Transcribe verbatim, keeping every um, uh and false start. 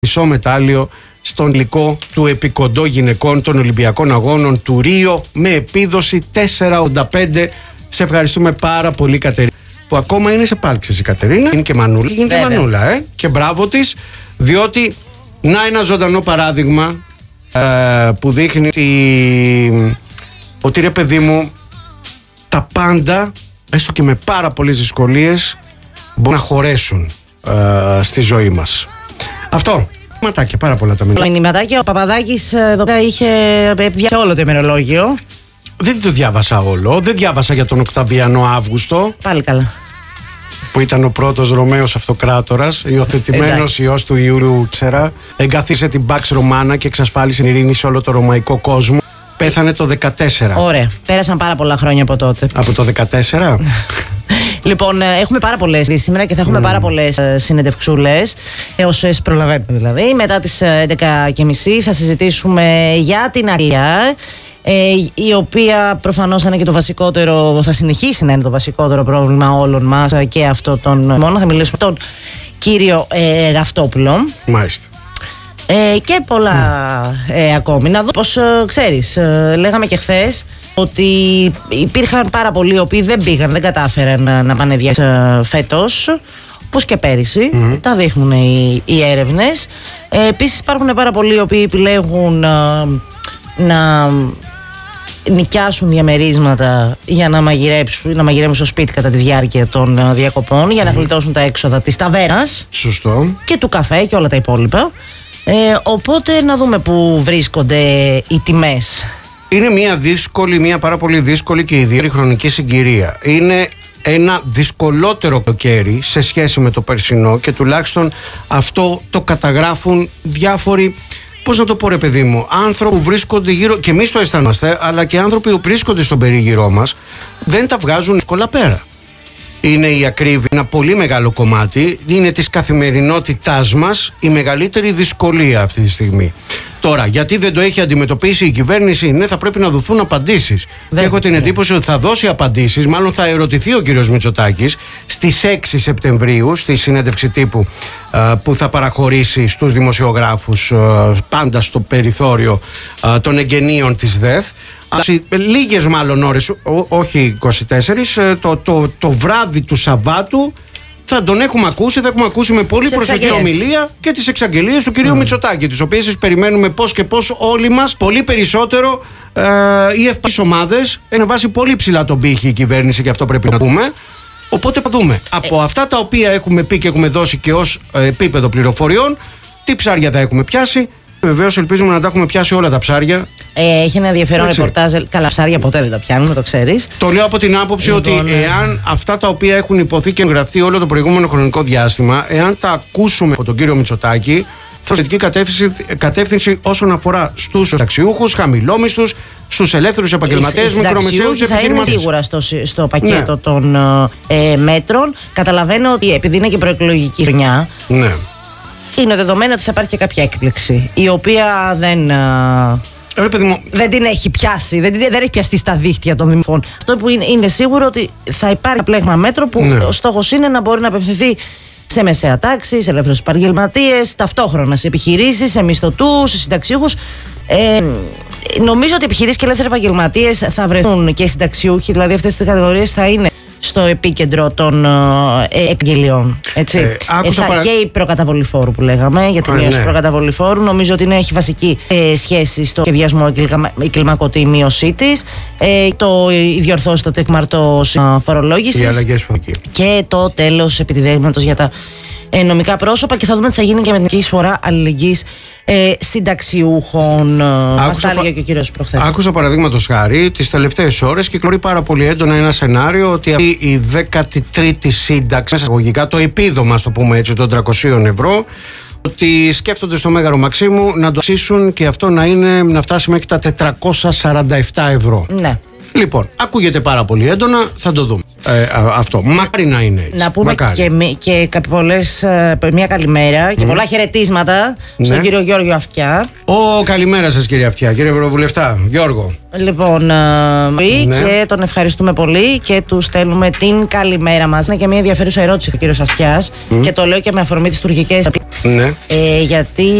μισό μετάλλιο στον υλικό του επικοντό γυναικών των Ολυμπιακών Αγώνων του Ρίο με επίδοση τέσσερα ογδόντα πέντε. Σε ευχαριστούμε πάρα πολύ, Κατερίνα, που ακόμα είναι σε πάλξες η Κατερίνα. Είναι και μανούλα. Είναι και μανούλα, ε. Και μπράβο της, διότι να ένα ζωντανό παράδειγμα ε, που δείχνει ότι, ότι ρε παιδί μου, τα πάντα, έστω και με πάρα πολλές δυσκολίες, μπορούν να χωρέσουν ε, στη ζωή μας. Αυτό. Μηνυματάκια, πάρα πολλά τα μηνύματα. Μηνυματάκια, ο Παπαδάκης εδώ πέρα είχε πιάσει όλο το ημερολόγιο. Δεν το διάβασα όλο. Δεν διάβασα για τον Οκταβιανό Αύγουστο. Πάλι καλά. Που ήταν ο πρώτος Ρωμαίος Αυτοκράτορας, υιοθετημένος ιός του Ιούλιου Τσέρα. Εγκαθίσε την Pax Romana και εξασφάλισε ειρήνη σε όλο το ρωμαϊκό κόσμο. Πέθανε το δεκατέσσερα. Ωραία. Πέρασαν πάρα πολλά χρόνια από τότε. Από το δεκατέσσερα. Λοιπόν, έχουμε πάρα πολλές σήμερα και θα έχουμε mm. πάρα πολλές συνεντευξούλες, όσες προλαβαίνουμε δηλαδή. Μετά τις έντεκα και μισή θα συζητήσουμε για την Αγγλία, ε, η οποία προφανώς θα είναι και το βασικότερο, θα συνεχίσει να είναι το βασικότερο πρόβλημα όλων μας και αυτό τον μόνο. Θα μιλήσουμε με τον κύριο ε, Ραυτόπουλο. Μάλιστα. Ε, και πολλά mm. ε, ακόμη. Να δω πώς, ε, ξέρεις, ε, λέγαμε και χθες ότι υπήρχαν πάρα πολλοί οι οποίοι δεν πήγαν, δεν κατάφεραν να, να πάνε δια ε, φέτος, όπως και πέρυσι. Mm. Τα δείχνουν οι, οι έρευνες. Ε, επίσης υπάρχουν πάρα πολλοί οι οποίοι επιλέγουν ε, να νοικιάσουν διαμερίσματα για να μαγειρέψουν, να μαγειρέψουν στο σπίτι κατά τη διάρκεια των ε, διακοπών, για να γλιτώσουν τα έξοδα της ταβέρνας. Σωστό. Και του καφέ και όλα τα υπόλοιπα. Ε, οπότε να δούμε πού βρίσκονται οι τιμές. Είναι μια δύσκολη, μια πάρα πολύ δύσκολη και ιδιαίτερη χρονική συγκυρία. Είναι ένα δυσκολότερο καλοκαίρι σε σχέση με το περσινό και τουλάχιστον αυτό το καταγράφουν διάφοροι, πώς να το πω ρε παιδί μου, άνθρωποι που βρίσκονται γύρω, και εμείς το αισθανόμαστε, αλλά και άνθρωποι που βρίσκονται στον περίγυρό μας, δεν τα βγάζουν εύκολα πέρα. Είναι η ακρίβεια ένα πολύ μεγάλο κομμάτι, είναι της καθημερινότητάς μας η μεγαλύτερη δυσκολία αυτή τη στιγμή. Τώρα, γιατί δεν το έχει αντιμετωπίσει η κυβέρνηση, ναι, θα πρέπει να δοθούν απαντήσεις. Και έχω την εντύπωση ότι θα δώσει απαντήσεις, μάλλον θα ερωτηθεί ο κύριος Μητσοτάκης στις έξι Σεπτεμβρίου, στη συνέντευξη τύπου α, που θα παραχωρήσει στους δημοσιογράφους, α, πάντα στο περιθώριο α, των εγγενείων της ΔΕΘ. Λίγες μάλλον ώρες, ό, όχι είκοσι τέσσερις, το, το, το βράδυ του Σαββάτου θα τον έχουμε ακούσει, θα έχουμε ακούσει με πολύ προσοχή ομιλία και τις εξαγγελίες του κυρίου mm. Μητσοτάκη, τις οποίες τις περιμένουμε πώς και πώς όλοι μας, πολύ περισσότερο ε, οι ευπαθείς ομάδες. Έχει βάσει πολύ ψηλά τον πύχη η κυβέρνηση και αυτό πρέπει να πούμε. Οπότε θα δούμε. Ε. Από αυτά τα οποία έχουμε πει και έχουμε δώσει και ως ε, επίπεδο πληροφοριών, τι ψάρια θα έχουμε πιάσει. Βεβαίως ελπίζουμε να τα έχουμε πιάσει όλα τα ψάρια. Ε, έχει ένα ενδιαφέρον ρεπορτάζ. Καλά, ψάρια ποτέ δεν τα πιάνουμε, το ξέρεις. Το λέω από την άποψη λοιπόν, ότι εάν αυτά τα οποία έχουν υποθεί και εγγραφεί όλο το προηγούμενο χρονικό διάστημα, εάν τα ακούσουμε από τον κύριο Μητσοτάκη, θα θετική κατεύθυνση, κατεύθυνση όσον αφορά στους ταξιούχους, χαμηλόμισθους, στους ελεύθερους επαγγελματίες, μικρομεσαίους επιχειρηματίες. Θα είναι σίγουρα στο, στο πακέτο ναι. των ε, μέτρων. Καταλαβαίνω ότι επειδή είναι και προεκλογική χρονιά. Ναι. Είναι δεδομένο ότι θα υπάρχει και κάποια έκπληξη, η οποία δεν, Ρε, παιδί μου. δεν την έχει πιάσει, δεν, δεν έχει πιαστεί στα δίχτυα των δημοφών. Αυτό που είναι, είναι σίγουρο ότι θα υπάρχει πλέγμα μέτρο που ναι. ο στόχος είναι να μπορεί να απευθυνθεί σε μεσαία τάξη, σε ελεύθερους επαγγελματίες, ταυτόχρονα σε επιχειρήσεις, σε μισθωτούς, σε συνταξιούχους. Ε, νομίζω ότι επιχειρήσεις και ελεύθεροι επαγγελματίες θα βρεθούν και συνταξιούχοι, δηλαδή αυτές τις κατηγορίες θα είναι στο επίκεντρο των ε, εκγελιών. Έτσι. Ε, ε, θα, παρα... Και η προκαταβολή φόρου που λέγαμε, για τη μείωση ναι. προκαταβολή φόρου, νομίζω ότι είναι, έχει βασική ε, σχέση στο σχεδιασμό η κλιμακωτή μείωσή τη, ε, το διορθώσει το τεκμαρτό φορολόγηση και το τέλος επιτιδεύματος για τα ε, νομικά πρόσωπα. Και θα δούμε τι θα γίνει και με την εισφορά αλληλεγγύης Ε, συνταξιούχων. Μας τα έλεγε και ο κύριος προχθές. Άκουσα παραδείγματος χάρη τις τελευταίες ώρες κυκλοφορεί πάρα πολύ έντονα ένα σενάριο ότι αυτή η δέκατη τρίτη σύνταξη, εισαγωγικά το επίδομα, στο πούμε έτσι, των τριακοσίων ευρώ, ότι σκέφτονται στο Μέγαρο Μαξίμου να το αυξήσουν και αυτό να, είναι, να φτάσει μέχρι τα τετρακόσια σαράντα επτά ευρώ. Ναι. Λοιπόν, ακούγεται πάρα πολύ έντονα, θα το δούμε. Ε, αυτό. Μακάρι να είναι έτσι. Να πούμε και, και, και πολλές, μια καλημέρα και mm. πολλά χαιρετίσματα ναι. στον κύριο Γιώργο Αυτιά. Ω, καλημέρα σας κύριε Αυτιά, κύριε Ευρωβουλευτά, Γιώργο. Λοιπόν, ναι. και τον ευχαριστούμε πολύ και του στέλνουμε την καλημέρα μας. Είναι και μια ενδιαφέρουσα ερώτηση ο κύριος Αυτιάς mm. και το λέω και με αφορμή τις τουρκικές Ναι. Ε, γιατί